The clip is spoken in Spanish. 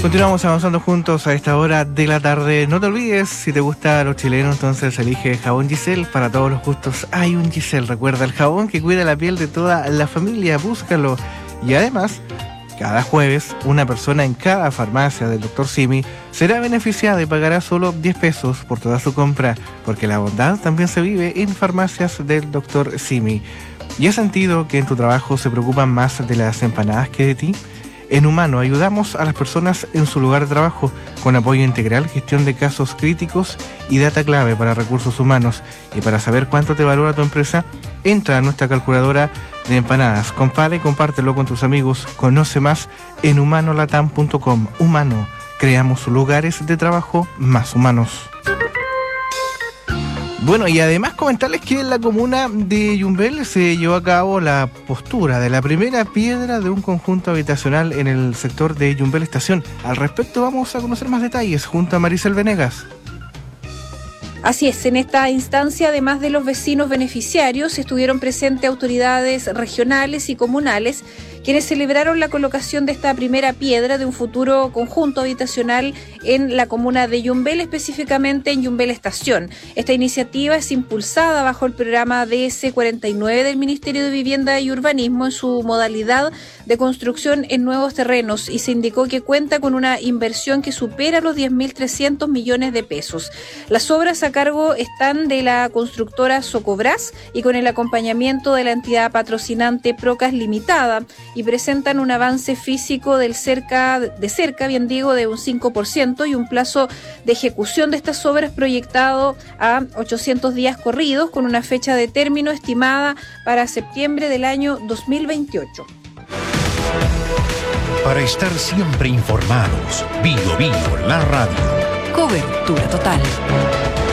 Continuamos avanzando juntos a esta hora de la tarde. No te olvides, si te gusta lo chileno, entonces elige jabón Giselle. Para todos los gustos hay un Giselle. Recuerda, el jabón que cuida la piel de toda la familia. Búscalo. Y además, cada jueves, una persona en cada farmacia del Dr. Simi será beneficiada y pagará solo 10 pesos por toda su compra, porque la bondad también se vive en farmacias del Dr. Simi. ¿Y has sentido que en tu trabajo se preocupan más de las empanadas que de ti? En Humano ayudamos a las personas en su lugar de trabajo con apoyo integral, gestión de casos críticos y data clave para recursos humanos. Y para saber cuánto te valora tu empresa, entra a nuestra calculadora de empanadas. Compara y compártelo con tus amigos. Conoce más en humanolatam.com. Humano, creamos lugares de trabajo más humanos. Bueno, y además comentarles que en la comuna de Yumbel se llevó a cabo la postura de la primera piedra de un conjunto habitacional en el sector de Yumbel Estación. Al respecto vamos a conocer más detalles junto a Maricel Venegas. Así es, en esta instancia, además de los vecinos beneficiarios, estuvieron presentes autoridades regionales y comunales, quienes celebraron la colocación de esta primera piedra de un futuro conjunto habitacional en la comuna de Yumbel, específicamente en Yumbel Estación. Esta iniciativa es impulsada bajo el programa DS49 del Ministerio de Vivienda y Urbanismo en su modalidad de construcción en nuevos terrenos, y se indicó que cuenta con una inversión que supera los 10.300 millones de pesos. Las obras a cargo están de la constructora Socobras y con el acompañamiento de la entidad patrocinante Procas Limitada, y presentan un avance físico de cerca de un 5% y un plazo de ejecución de estas obras proyectado a 800 días corridos, con una fecha de término estimada para septiembre del año 2028. Para estar siempre informados, Bio la radio. Cobertura total.